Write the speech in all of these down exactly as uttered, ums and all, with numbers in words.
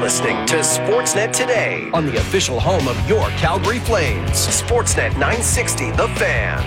listening to Sportsnet Today on the official home of your Calgary Flames. Sportsnet nine sixty, The Fan.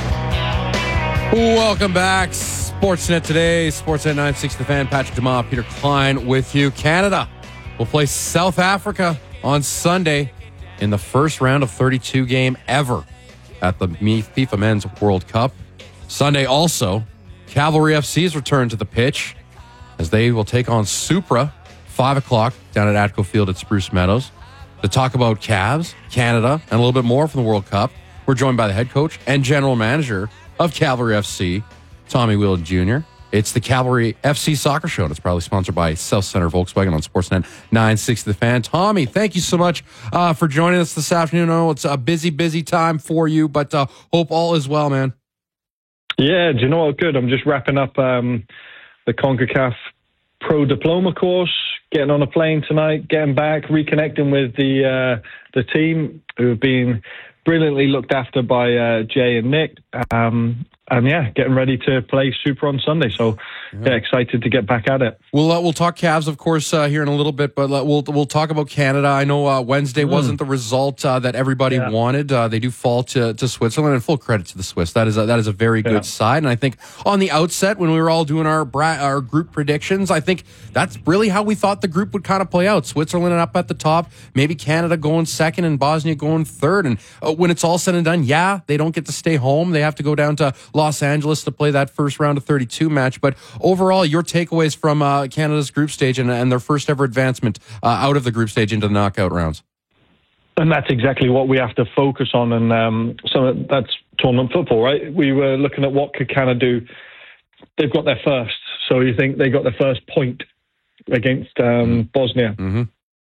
Welcome back. Sportsnet Today, Sportsnet nine sixty, The Fan. Patrick Dumas, Peter Klein with you. Canada will play South Africa on Sunday in the first round of thirty-two game ever at the FIFA Men's World Cup. Sunday also, Cavalry F C's return to the pitch as they will take on Supra, five o'clock down at Atco Field at Spruce Meadows. To talk about Cavs, Canada, and a little bit more from the World Cup, we're joined by the head coach and general manager of Cavalry F C, Tommy Wheeldon Junior It's the Cavalry F C Soccer Show, and it's probably sponsored by South Center Volkswagen on Sportsnet nine sixty The Fan. Tommy, thank you so much uh, for joining us this afternoon. I know it's a busy, busy time for you, but uh, hope all is well, man. Yeah, do you know what? Good. I'm just wrapping up um, the CONCACAF Pro Diploma course, getting on a plane tonight, getting back, reconnecting with the uh, the team who have been brilliantly looked after by uh, Jay and Nick. Um, and yeah, getting ready to play Super on Sunday. So yeah, excited to get back at it. We'll uh, we'll talk Cavs, of course, uh, here in a little bit, but uh, we'll we'll talk about Canada. I know uh, Wednesday mm. wasn't the result uh, that everybody yeah. wanted. Uh, they do fall to, to Switzerland, and full credit to the Swiss. That is a, that is a very good yeah. side. And I think on the outset, when we were all doing our bra- our group predictions, I think that's really how we thought the group would kind of play out. Switzerland up at the top, maybe Canada going second, and Bosnia going third. And uh, when it's all said and done, yeah, they don't get to stay home. They have to go down to Los Angeles to play that first round of thirty-two match. But overall, your takeaways from uh, Canada's group stage and, and their first ever advancement uh, out of the group stage into the knockout rounds. And that's exactly what we have to focus on. And um, so that's tournament football, right? We were looking at what could Canada do. They've got their first. So you think they got their first point against um, mm-hmm. Bosnia. Mm-hmm.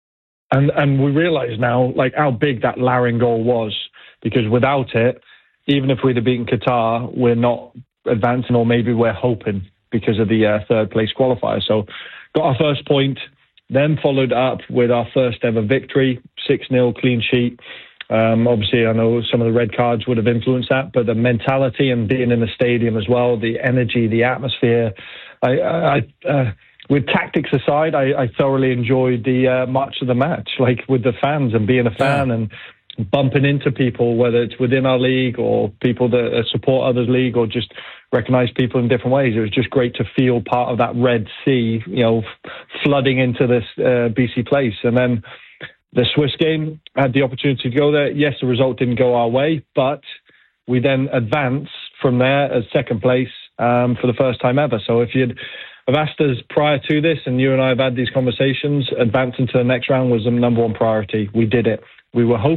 And and we realise now like how big that Larin goal was, because without it, even if we'd have beaten Qatar, we're not advancing, or maybe we're hoping because of the uh, third place qualifier. So got our first point, then followed up with our first ever victory, six nil clean sheet. Um, obviously, I know some of the red cards would have influenced that, but the mentality and being in the stadium as well, the energy, the atmosphere. I, I, uh, with tactics aside, I, I thoroughly enjoyed the uh, march of the match, like with the fans and being a fan yeah. and bumping into people, whether it's within our league or people that support others' league or just recognize people in different ways. It was just great to feel part of that Red Sea, you know, f- flooding into this uh, B C place. And then the Swiss game, I had the opportunity to go there. Yes, the result didn't go our way, but we then advanced from there as second place um, for the first time ever. So if you'd have asked us prior to this, and you and I have had these conversations, advancing to the next round was the number one priority. We did it. We were hoping